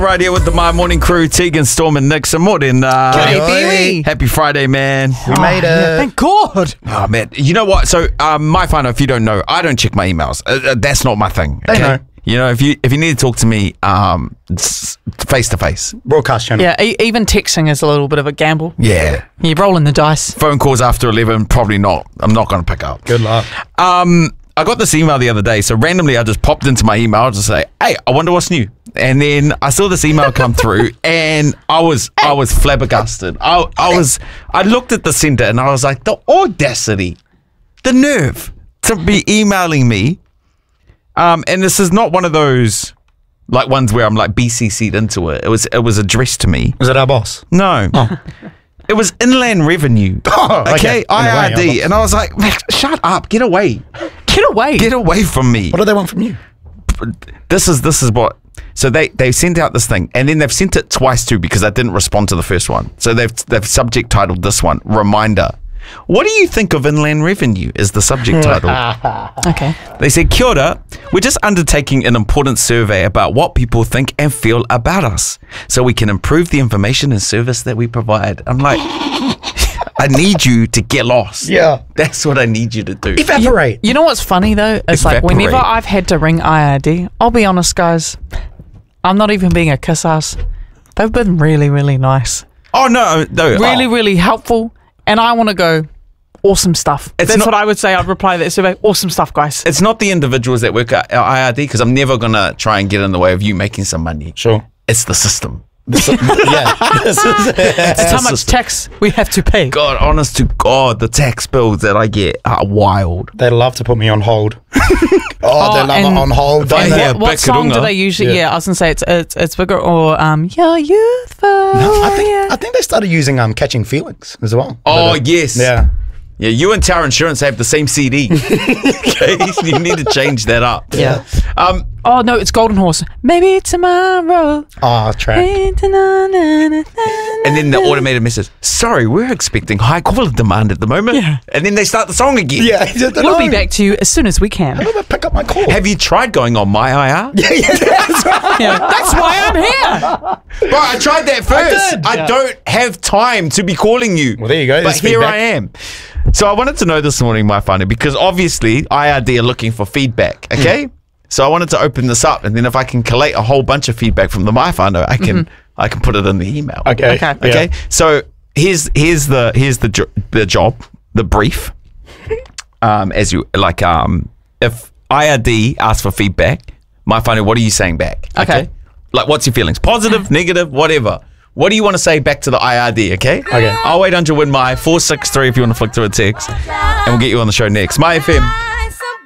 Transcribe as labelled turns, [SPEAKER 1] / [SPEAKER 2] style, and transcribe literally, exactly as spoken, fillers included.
[SPEAKER 1] Right here with the My Morning Crew, Tegan, Storm and Nick. Some morning. Uh,
[SPEAKER 2] Hey,
[SPEAKER 1] happy Friday, man.
[SPEAKER 2] we made it.
[SPEAKER 3] Yeah, thank God.
[SPEAKER 1] Oh, man. You know what? So, um, my final, if you don't know, I don't check my emails. Uh, uh, that's not my thing.
[SPEAKER 2] They
[SPEAKER 1] Okay?
[SPEAKER 2] know.
[SPEAKER 1] You know, if you if you need to talk to me, um, it's face to face.
[SPEAKER 2] Broadcast channel.
[SPEAKER 3] Yeah, e- even texting is a little bit of a gamble.
[SPEAKER 1] Yeah.
[SPEAKER 3] You're rolling the dice.
[SPEAKER 1] Phone calls after eleven, probably not. I'm not going to pick up.
[SPEAKER 2] Good luck.
[SPEAKER 1] Um, I got this email the other day, so randomly I just popped into my email to say, "Hey, I wonder what's new." And then I saw this email come through, and I was I was flabbergasted. I I was I looked at the sender, and I was like, the audacity, the nerve to be emailing me. Um, and this is not one of those like ones where I'm like B C C'd into it. It was it was addressed to me.
[SPEAKER 2] Was it our boss?
[SPEAKER 1] No. It was Inland Revenue.
[SPEAKER 2] Oh, okay.
[SPEAKER 1] okay,
[SPEAKER 2] In a way,
[SPEAKER 1] I R
[SPEAKER 2] our
[SPEAKER 1] D.
[SPEAKER 2] boss.
[SPEAKER 1] And I was like, "Man, shut up, get away.
[SPEAKER 3] Get away.
[SPEAKER 1] Get away from me."
[SPEAKER 2] What do they want from you?
[SPEAKER 1] This is this is what so they they sent out this thing, and then they've sent it twice too because I didn't respond to the first one. So they've they've subject titled this one reminder. What do you think of Inland Revenue is the subject title.
[SPEAKER 3] Okay.
[SPEAKER 1] They said, "Kia ora, we're just undertaking an important survey about what people think and feel about us so we can improve the information and service that we provide." I'm like, I need you to get lost.
[SPEAKER 2] Yeah.
[SPEAKER 1] That's what I need you to do.
[SPEAKER 2] Evaporate.
[SPEAKER 3] You know what's funny though? It's like
[SPEAKER 1] Evaporate.
[SPEAKER 3] whenever I've had to ring I R D, I'll be honest, guys, I'm not even being a kiss ass. They've been really, really nice.
[SPEAKER 1] Oh, no, no.
[SPEAKER 3] Really,
[SPEAKER 1] oh.
[SPEAKER 3] really helpful. And I want to go, awesome stuff.
[SPEAKER 1] It's
[SPEAKER 3] That's
[SPEAKER 1] not-
[SPEAKER 3] what I would say. I'd reply to that survey. Awesome stuff, guys.
[SPEAKER 1] It's not the individuals that work at I R D because I'm never going to try and get in the way of you making some money.
[SPEAKER 2] Sure.
[SPEAKER 1] It's the system.
[SPEAKER 2] Yeah. This is it.
[SPEAKER 3] It's how much
[SPEAKER 1] system.
[SPEAKER 3] tax we have to pay.
[SPEAKER 1] God, honest to God, the tax bills that I get are wild.
[SPEAKER 2] They love to put me on hold. oh,
[SPEAKER 3] Oh,
[SPEAKER 2] they love
[SPEAKER 3] and-
[SPEAKER 2] it on hold. don't
[SPEAKER 1] I
[SPEAKER 2] they?
[SPEAKER 1] hear-
[SPEAKER 3] What, what song do
[SPEAKER 1] Bikadunga.
[SPEAKER 3] they usually?
[SPEAKER 2] Yeah.
[SPEAKER 3] Yeah. I was gonna say it's it's it's bigger or um you're youthful.
[SPEAKER 2] I think
[SPEAKER 3] yeah.
[SPEAKER 2] I think they started using um catching feelings as well.
[SPEAKER 1] Oh,
[SPEAKER 2] But, uh,
[SPEAKER 1] yes.
[SPEAKER 2] Yeah.
[SPEAKER 1] Yeah, you and Tower Insurance have the same C D. Okay, you need to change that up.
[SPEAKER 3] Yeah.
[SPEAKER 1] Um,
[SPEAKER 3] Oh no, it's Golden Horse. Maybe tomorrow.
[SPEAKER 2] Oh, track.
[SPEAKER 1] and then the automated message, sorry, we're expecting high quality demand at the moment.
[SPEAKER 3] Yeah.
[SPEAKER 1] And then they start the song again.
[SPEAKER 2] Yeah.
[SPEAKER 3] We'll be back to you as soon as we can.
[SPEAKER 2] Never pick up my call.
[SPEAKER 1] Have you tried going on My I R?
[SPEAKER 2] yeah, yeah, that's right.
[SPEAKER 3] Yeah, that's why I'm here.
[SPEAKER 1] Bro, I tried that first. I,
[SPEAKER 2] did.
[SPEAKER 1] don't have time to be calling you.
[SPEAKER 2] Well, there you go.
[SPEAKER 1] But
[SPEAKER 2] There's
[SPEAKER 1] here
[SPEAKER 2] feedback.
[SPEAKER 1] I am. So I wanted to know this morning, my funny, because obviously I R D are looking for feedback, okay?
[SPEAKER 2] Mm.
[SPEAKER 1] So I wanted to open this up, and then if I can collate a whole bunch of feedback from the MyFinder, I can I can put it in the email.
[SPEAKER 2] Okay.
[SPEAKER 3] Okay.
[SPEAKER 1] Okay.
[SPEAKER 2] Yeah.
[SPEAKER 1] So here's here's the here's the jo- the job, the brief. Um, as you like, um, if I R D asks for feedback, MyFinder, what are you saying back?
[SPEAKER 3] Okay.
[SPEAKER 1] Like, what's your feelings? Positive, negative, whatever. What do you want to say back to the I R D, okay?
[SPEAKER 2] Okay.
[SPEAKER 1] I'll wait until win my four six three if you want to flick through a text, and we'll get you on the show next. My F M.